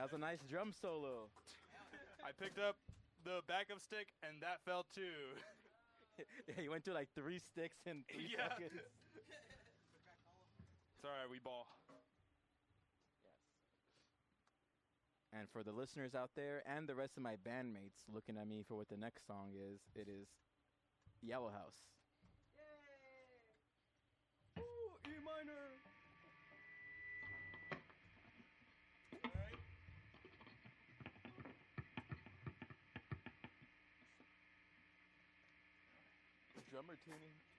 was a nice drum solo. I picked up the backup stick, and that fell too. Yeah, you went through like 3 sticks in 3 Yeah. seconds. It's all right, we ball. Yes. And for the listeners out there and the rest of my bandmates looking at me for what the next song is, it is Yellow House. Yay! Ooh, E minor. All right. Drummer tuning.